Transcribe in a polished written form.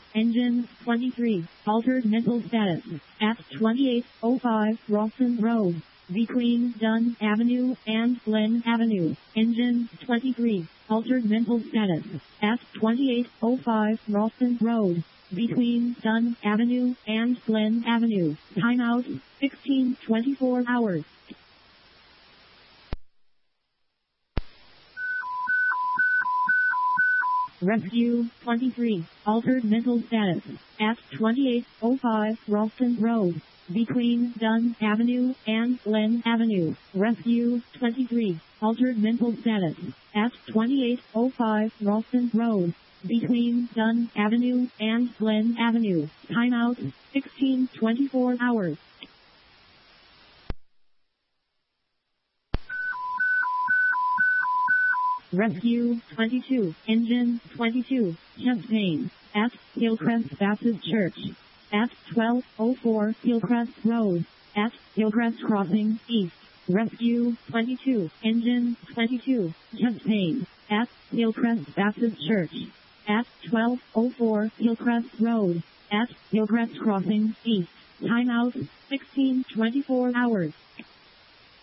Engine 23, altered mental status, at 2805 Rawson Road, between Dunn Avenue and Glen Avenue. Engine 23, altered mental status, at 2805 Rawson Road, between Dunn Avenue and Glen Avenue. Timeout, 16:24 hours. Rescue 23, altered mental status, at 2805 Ralston Road, between Dunn Avenue and Glen Avenue. Rescue 23, altered mental status, at 2805 Ralston Road, between Dunn Avenue and Glen Avenue. Timeout, 16:24 hours. Rescue 22, Engine 22, chest pain, at Hillcrest Baptist Church, at 1204 Hillcrest Road, at Hillcrest Crossing, East. Rescue 22, Engine 22, chest pain, at Hillcrest Baptist Church, at 1204 Hillcrest Road, at Hillcrest Crossing, East. Timeout, 16:24 hours.